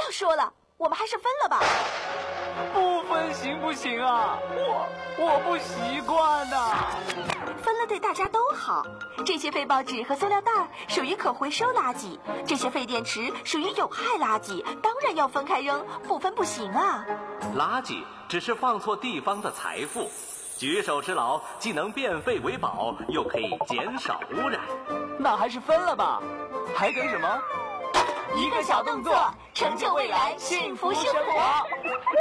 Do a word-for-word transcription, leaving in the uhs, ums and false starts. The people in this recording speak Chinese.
要说了，我们还是分了吧。 不分行不行啊？我我不习惯呐、啊。 分了对大家都好。这些废报纸和塑料袋属于可回收垃圾，这些废电池属于有害垃圾，当然要分开扔，不分不行啊。 垃圾只是放错地方的财富，举手之劳既能变废为宝，又可以减少污染。 那还是分了吧，还等什么？ 一个小动作，成就未来幸福生活。